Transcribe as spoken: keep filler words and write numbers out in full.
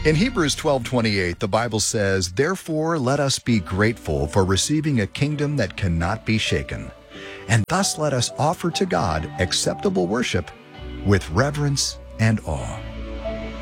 In Hebrews twelve twenty-eight, the Bible says, "Therefore let us be grateful for receiving a kingdom that cannot be shaken, and thus let us offer to God acceptable worship with reverence and awe."